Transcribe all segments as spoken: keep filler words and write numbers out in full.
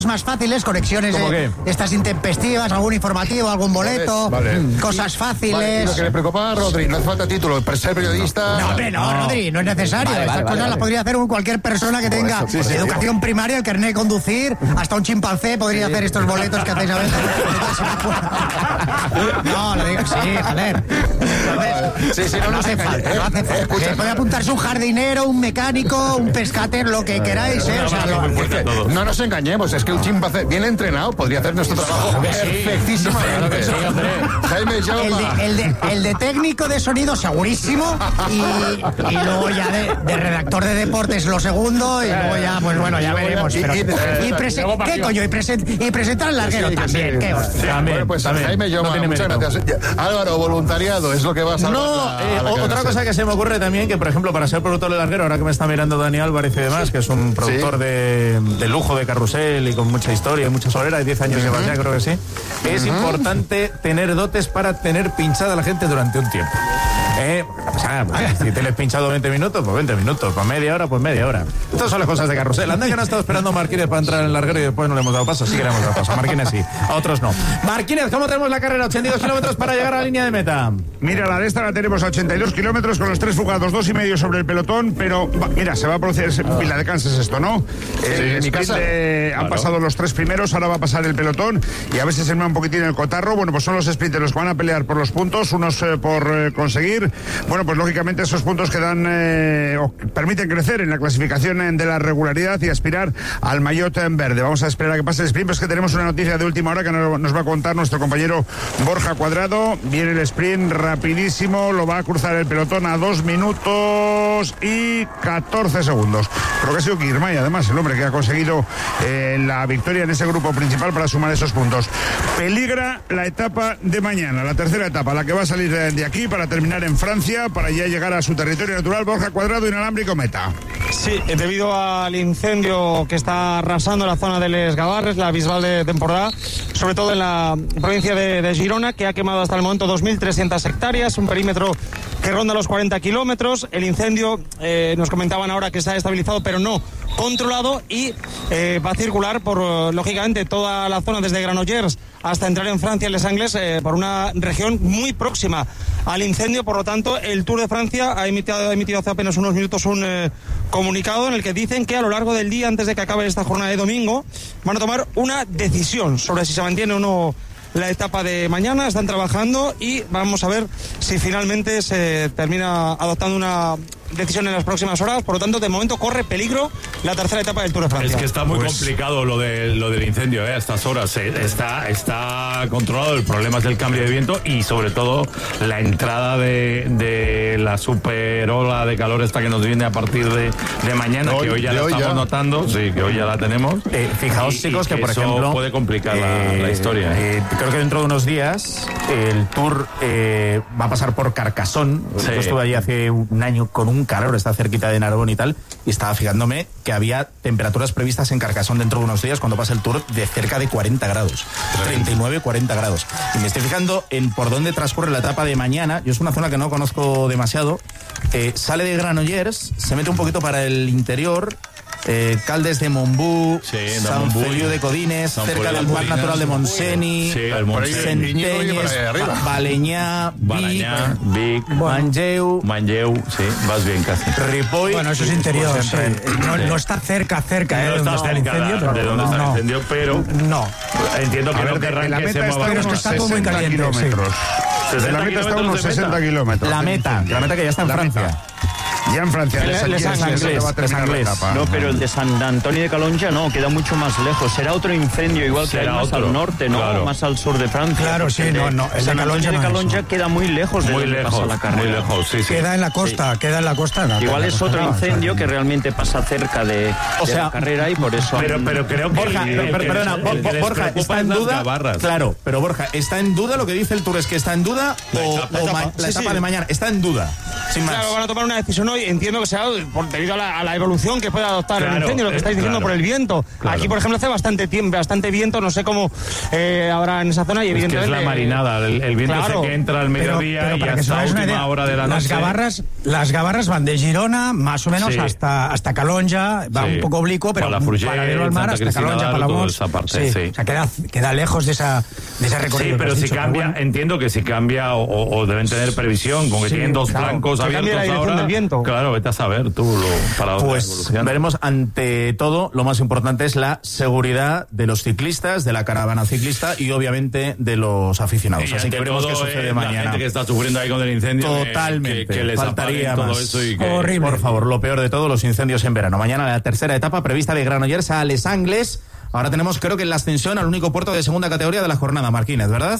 más fáciles, conexiones de estas intempestivas, algún informativo, algún boleto, vale. Cosas fáciles. Vale, lo que le preocupa a Rodri, no hace falta título, para ser periodista. No, hombre, no, no, Rodri, no es necesario. Vale, Estas vale, cosas vale, las vale. podría hacer cualquier persona que por tenga eso, sí, educación sí, primaria, el carnet de conducir, hasta un chimpancé podría sí. hacer estos boletos que hacéis a veces. No, lo digo, sí, joder. Sí, sí, no, no, no hace falta, no hace falta. Eh, puede apuntarse un jardinero, un mecánico, un pescater, lo que queráis, ¿eh? O sea, lo... No nos engañemos, es que un chimpancé bien entrenado podría hacer nuestro trabajo perfectísimamente. Sí, Jaime Jaume. El de, el, de, el de técnico de sonido segurísimo y, y luego ya de, de redactor de deportes lo segundo y luego ya, pues bueno, ya veremos. Pero, y, y prese, ¿Qué coño? Y, present, y presentar al larguero sí, también. Sí, ¿Qué hostia? También, bueno, pues también. Jaime Jaume, no muchas gracias. Álvaro, voluntariado es lo que vas a No, la, eh, la otra cosa que se me ocurre también, que por ejemplo, para ser productor de larguero, ahora que me está mirando Dani Álvarez y demás, que es un productor sí. de, de lujo de carrusel y con mucha historia y mucha solera, de diez años uh-huh. lleva ya, creo que sí. Es uh-huh. importante tener dotes para tener pinchada a la gente durante un tiempo. Eh, o sea, pues, si tienes pinchado veinte minutos, pues veinte minutos, pues media hora, pues media hora. Estas son las cosas de carrusel. Anda que no ha estado esperando a Marquínez para entrar en el larguero y después no le hemos dado paso. Sí que le hemos dado paso. A Marquínez sí, a otros no. Marquínez, ¿cómo tenemos la carrera? ochenta y dos kilómetros para llegar a la línea de meta. Mira, la de esta la tenemos a ochenta y dos kilómetros con los tres fugados, dos y medio sobre el pelotón, pero va, mira, se va a producir Vila de Cans es esto, ¿no? Sí, eh, en mi casa. De, han claro. pasado los tres primeros, ahora va a pasar el pelotón y a veces se me un poquitín el cotarro. Bueno, pues son los sprinters los que van a pelear por los puntos, unos eh, por eh, conseguir. Bueno, pues lógicamente esos puntos que dan eh, o permiten crecer en la clasificación de la regularidad y aspirar al maillot en verde. Vamos a esperar a que pase el sprint, pero es que tenemos una noticia de última hora que nos va a contar nuestro compañero Borja Cuadrado. Viene el sprint rapidísimo, lo va a cruzar el pelotón a dos minutos y catorce segundos. Creo que ha sido Girmay, además, el hombre que ha conseguido eh, la victoria en ese grupo principal para sumar esos puntos. Peligra la etapa de mañana, la tercera etapa, la que va a salir de, de aquí para terminar en Francia, para ya llegar a su territorio natural. Borja Cuadrado, inalámbrico meta. Sí, debido al incendio que está arrasando la zona de Les Gavarres, la Bisbal de Tempordà, sobre todo en la provincia de, de Girona, que ha quemado hasta el momento dos mil trescientas hectáreas, un perímetro que ronda los cuarenta kilómetros. El incendio, eh, nos comentaban ahora que se ha estabilizado, pero no controlado, y eh, va a circular por, lógicamente, toda la zona desde Granollers hasta entrar en Francia, en Les Angles, eh, por una región muy próxima al incendio. Por lo tanto, el Tour de Francia ha emitido, ha emitido hace apenas unos minutos un eh, comunicado en el que dicen que a lo largo del día, antes de que acabe esta jornada de domingo, van a tomar una decisión sobre si se mantiene o no la etapa de mañana. Están trabajando y vamos a ver si finalmente se termina adoptando una decisión en las próximas horas. Por lo tanto, de momento corre peligro la tercera etapa del Tour de Francia. Es que está muy pues... complicado lo, de, lo del incendio, ¿eh? A estas horas. ¿eh? Está, está controlado. El problema es el cambio de viento y sobre todo la entrada de, de la super ola de calor esta que nos viene a partir de, de mañana, hoy, que hoy ya la estamos ya. notando. Sí, que hoy ya la tenemos. Eh, fijaos, y, chicos, y que, que por eso ejemplo puede complicar eh, la, la historia. ¿eh? Eh, creo que dentro de unos días el Tour eh, va a pasar por Carcassonne. Sí. Yo estuve allí hace un año con un calor, está cerquita de Narbonne y tal, y estaba fijándome que había temperaturas previstas en Carcassonne dentro de unos días, cuando pasa el Tour, de cerca de cuarenta grados, treinta y nueve, cuarenta grados. Y me estoy fijando en por dónde transcurre la etapa de mañana. Yo es una zona que no conozco demasiado. Eh, sale de Granollers, se mete un poquito para el interior, Eh, Caldes de Montbú, sí, San Feliu de Codines, San cerca del Parc Natural de Montseny, sí, Centelles, Balenyà, Balenyà, Vic, Manlleu, Manlleu, sí, vas bien casi. Ripoll. Bueno, eso es interior, sí. No, no está cerca, cerca, no eh, está donde está el incendio, pero de donde no, está el no. incendio, pero no. Entiendo que a no ver, querrán la que meta se está mueva. unos está todo muy caliente, kilómetros. Sí. La meta está a unos sesenta kilómetros. La meta, la meta que ya está en la Francia. Meta. Ya en Francia, Les, les Angles, Les Angles. No, pero el de San Antonio de Calonja no, queda mucho más lejos. Será otro incendio, igual que hay más otro. Al norte, ¿no? Claro. Más al sur de Francia. Claro, sí, no, no. El San de Calonja, de Calonja no queda muy lejos de muy donde lejos, pasa la carrera. muy lejos, sí, sí. Queda en la costa, sí. queda en la costa. No, igual es costa, otro no, incendio o sea, que realmente pasa cerca de, o de sea, la carrera y por eso... Pero, pero creo que... Borja, el, el, per, perdona, el, el, el Borja, ¿está en duda? Claro, pero Borja, ¿está en duda lo que dice el Tour? ¿Es que está en duda o, la etapa, o ma, la sí, etapa sí. de mañana? Está en duda, sin más. Claro, van a tomar una decisión hoy. entiendo que sea por, debido a la, a la evolución que puede adoptar Claro, el incendio, lo que estáis diciendo claro. por el viento. Claro. Aquí, por ejemplo, hace bastante tiempo, bastante viento, no sé cómo eh, habrá en esa zona y Es que evidentemente... es la marinada, el, el viento Claro. ese que entra al mediodía pero y para que se hasta hagáis una última idea, hora de la las noche. gabarras, las gabarras van de Girona, más o menos, Sí. hasta, hasta Calonja, va Sí. un poco oblicuo, pero Palafrugell, paradero al mar, Santa hasta Cristina Calonja, d'Aro, Palamós. toda esa parte, sí. O sea, queda, queda lejos de, esa, de ese recorrido. Sí, que pero has si dicho, cambia, bueno. entiendo que si cambia o, o- o deben tener previsión, con que Sí, tienen dos claro. flancos Que cambie abiertos la dirección ahora. del viento. Claro, vete a saber tú lo, para dónde Pues evoluciona. veremos, ante todo, lo más importante es la seguridad de los ciclistas, de la caravana ciclista y obviamente de los aficionados. Y Así ante que veremos qué todo, sucede eh, mañana. La gente que está sufriendo ahí con el incendio. eh, Totalmente. Que, que les Faltaría apaguen todo más. eso y que... Horrible. Por favor, lo peor de todo, los incendios en verano. Mañana la tercera etapa prevista de Granollers a Les Angles. Ahora tenemos, creo que en la ascensión al único puerto de segunda categoría de la jornada, Marquínez, ¿verdad?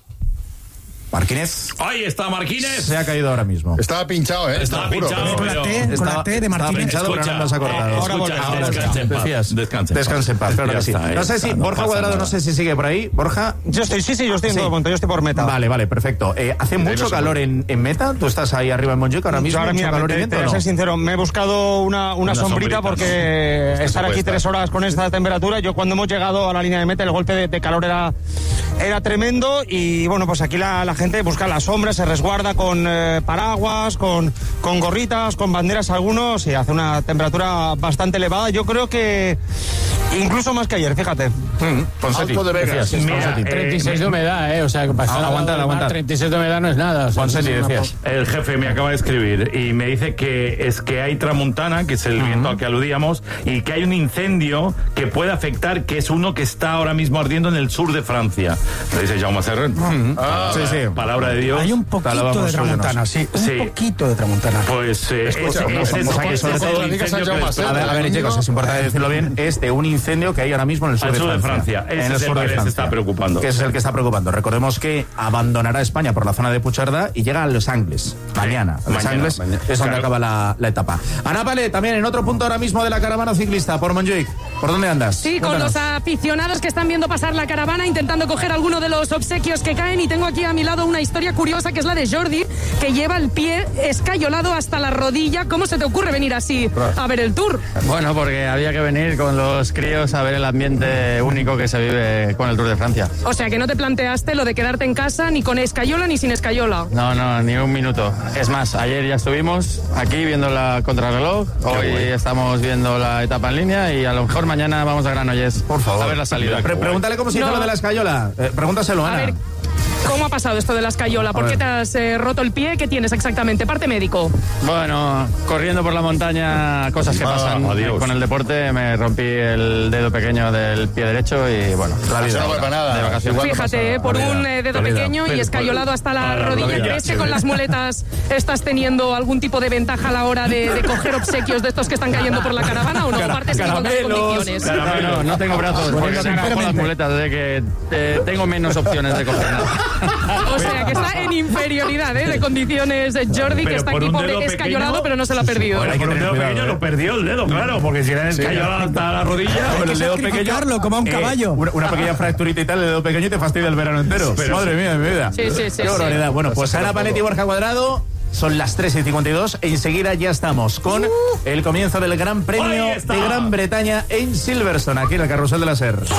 Marquínez Ahí está Marquínez. se ha caído ahora mismo. Estaba pinchado, ¿eh? Estaba Te lo juro. pinchado. Con la pero- T, con la Estaba- T de estaba Martínez. pinchado, pero Escucha, no nos ha cortado. eh, Ahora escucha, volvemos. descanse en paz. Decías. Descanse en paz. Descanse en paz, claro Ya que sí. está, ahí No sé está, si no Borja pasa Cuadrado, nada. no sé si sigue por ahí. Borja. Yo estoy, sí, sí, yo estoy en Sí. todo momento, yo estoy por meta. Vale, vale, perfecto. Eh, ¿Hace mucho calor en, en Meta? ¿Tú estás ahí arriba en Montjuic ahora mismo? Yo ahora, ¿Mucho mira, calor y te, viento te o voy a no? ser sincero, me he buscado una, una, Una sombrita, sombrita. porque Esto estar aquí cuesta. tres horas con esta temperatura, yo cuando hemos llegado a la línea de meta el golpe de, de calor era, era tremendo y bueno, pues aquí la, la gente busca la sombra, se resguarda con eh, paraguas, con, con gorritas, con banderas algunos y hace una temperatura bastante elevada. Yo creo que incluso más que ayer, fíjate. Mm, Ponseti, Alto de Vegas. decías. Mira, Ponseti. eh, treinta y seis de humedad, ¿eh? O sea, que para estar Ah, aguantad, al lado del mar, aguantad. treinta y seis de humedad no es nada. O sea, Ponseti, es una decías. El jefe me acaba de escribir y me dice que es que hay tramontana, que es el viento al que aludíamos, y que hay un incendio que puede afectar, que es uno que está ahora mismo ardiendo en el sur de Francia. Lo dice Jaume Serret. Sí, sí. Palabra de Dios. Hay un poquito Alabamos de sus tramontana, llenos. sí. Un Sí. poquito de tramontana. Pues eh, Escucha, ese- no, ese- no, ese- no, ese- no, ese no, no, no, incendio no, que no, les- no, A ver, a ver, chicos, es importante decirlo bien, es de un incendio que hay ahora mismo en el sur, Al de, sur de Francia. Francia. Ese En el es el sur de que les Francia. está preocupando. Que es el que está preocupando. Recordemos que abandonará España por la zona de Puigcerdá y llega a Los Angles. Mañana. A Los mañana, Angles mañana. es donde Claro. acaba la, la etapa. Ana Pale, también en otro punto ahora mismo de la caravana ciclista, por Montjuic. ¿Por dónde andas? Sí, con Cuéntanos. los aficionados que están viendo pasar la caravana, intentando coger alguno de los obsequios que caen. Y tengo aquí a mi lado una historia curiosa, que es la de Jordi, que lleva el pie escayolado hasta la rodilla. ¿Cómo se te ocurre venir así a ver el Tour? Bueno, porque había que venir con los críos a ver el ambiente único que se vive con el Tour de Francia. O sea, que no te planteaste lo de quedarte en casa ni con escayola ni sin escayola. No, no, ni un minuto. Es más, ayer ya estuvimos aquí viendo la contrarreloj, hoy estamos viendo la etapa en línea y a lo mejor mañana vamos a Granollers. Por favor. A ver la salida. Pre- pregúntale cómo se hizo No. lo de la escayola. Eh, pregúntaselo, Ana. A ver, ¿cómo ha pasado esto de la escayola? ¿Por A qué ver. te has eh, roto el pie? ¿Qué tienes exactamente? Parte médico. Bueno, corriendo por la montaña, cosas que Ah, pasan adiós. con el deporte. Me rompí el dedo pequeño del pie derecho y bueno, La vida no ahora, vale para nada. de vacaciones. Igual no Fíjate, pasa eh, nada. por La vida, un eh, dedo la vida. pequeño y Pero, escayolado hasta la a la rodilla. rodilla, ¿Crees que sí. con las muletas estás teniendo algún tipo de ventaja a la hora de, de coger obsequios de estos que están cayendo por la caravana o no? Partes en igualdad de caramelos, condiciones. No, no, no tengo brazos porque se me con las muletas, de que eh, tengo menos opciones de coger nada. O sea, que está en inferioridad ¿eh? de condiciones de Jordi, que Pero está por aquí un pobre dedo escayolado, pequeño- pero no se lo ha perdido. Bueno, Hay que por un tener dedo cuidado, pequeño eh. no perdió el dedo, claro, porque si era escayolado hasta la rodilla. Bueno, el dedo pequeño. sacrificarlo como a un eh, caballo. una, una pequeña fracturita y tal, el dedo pequeño y te fastidia el verano entero. Pero- Madre mía, de mi vida. Sí, sí, sí, Qué sí. barbaridad. Bueno, pues Ana Paletti y Borja Cuadrado. Son las tres y cincuenta y dos. Enseguida ya estamos con el comienzo del Gran Premio Ahí está. de Gran Bretaña en Silverstone, aquí en el Carrusel de la Ser. Carrusel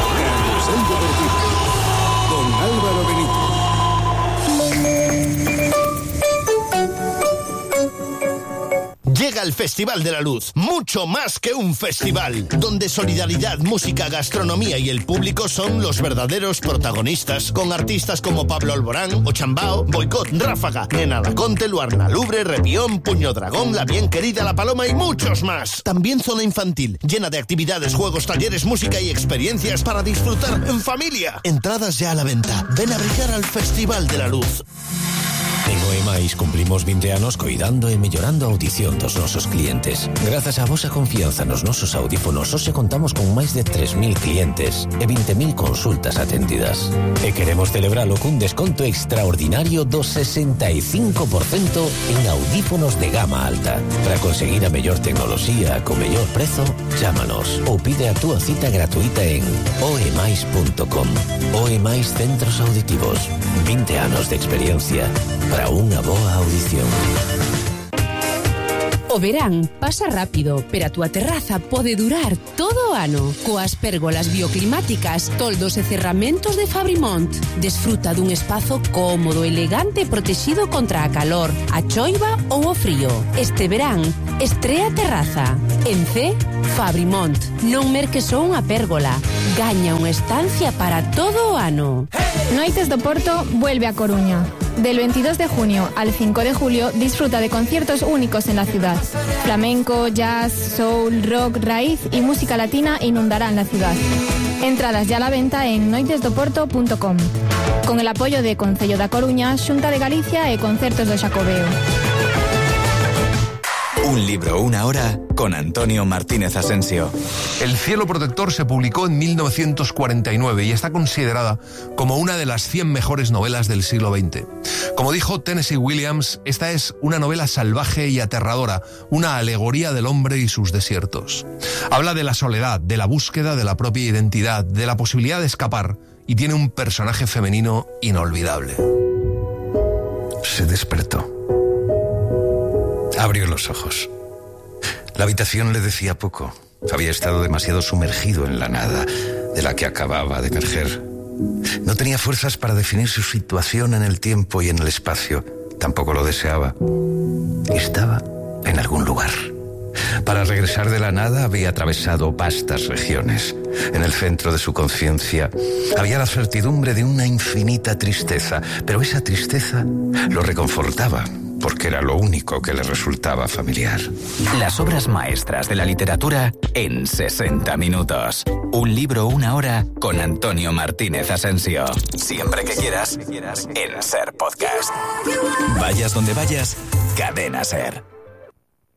Deportivo con Álvaro Benito. Llega el Festival de la Luz, mucho más que un festival, donde solidaridad, música, gastronomía y el público son los verdaderos protagonistas, con artistas como Pablo Alborán, Ochambao, Boicot, Ráfaga, Nena Laconte, Luarna Lubre, Repión, Puño Dragón, La Bien Querida, La Paloma y muchos más. También zona infantil, llena de actividades, juegos, talleres, música y experiencias para disfrutar en familia. Entradas ya a la venta. Ven a brillar al Festival de la Luz. En O E máis cumplimos vinte anos coidando e mellorando a audición dos nosos clientes. Grazas á vosa confianza nos nosos audífonos, hoxe contamos con máis de tres mil clientes e vinte mil consultas atendidas. E queremos celebralo cun desconto extraordinario do sesenta e cinco por cento en audífonos de gama alta. Para conseguir a mellor tecnoloxía co mellor prezo, chámanos ou pide a túa cita gratuita en oemais punto com. O E máis Centros Auditivos. vinte anos de experiencia para unha boa audición. O verán pasa rápido, pero a túa terraza pode durar todo o ano. Coas pérgolas bioclimáticas, toldos e cerramentos de Fabrimont. Desfruta dun espazo cómodo, elegante e protegido contra a calor, a choiva ou o frío. Este verán, estrea terraza. En C, Fabrimont. Non merques só unha pérgola. Gaña unha estancia para todo o ano. Noites do Porto vuelve a Coruña. Del veintidós de junio al cinco de julio disfruta de conciertos únicos en la ciudad. Flamenco, jazz, soul, rock, raíz y música latina inundarán la ciudad. Entradas ya a la venta en noitesdoporto punto com. Con el apoyo de Concello da Coruña, Xunta de Galicia e Concertos do Xacobeo. Un libro, una hora, con Antonio Martínez Asensio. El cielo protector se publicó en mil novecientos cuarenta y nueve y está considerada como una de las cien mejores novelas del siglo veinte. Como dijo Tennessee Williams, esta es una novela salvaje y aterradora, una alegoría del hombre y sus desiertos. Habla de la soledad, de la búsqueda de la propia identidad, de la posibilidad de escapar, y tiene un personaje femenino inolvidable. Se despertó. Abrió los ojos. La habitación le decía poco. Había estado demasiado sumergido en la nada de la que acababa de emerger. No tenía fuerzas para definir su situación en el tiempo y en el espacio. Tampoco lo deseaba. Estaba en algún lugar. Para regresar de la nada había atravesado vastas regiones. En el centro de su conciencia había la certidumbre de una infinita tristeza, pero esa tristeza lo reconfortaba, porque era lo único que le resultaba familiar. Las obras maestras de la literatura en sesenta minutos. Un libro, una hora, con Antonio Martínez Asensio. Siempre que quieras, en Ser Podcast. Vayas donde vayas, Cadena Ser.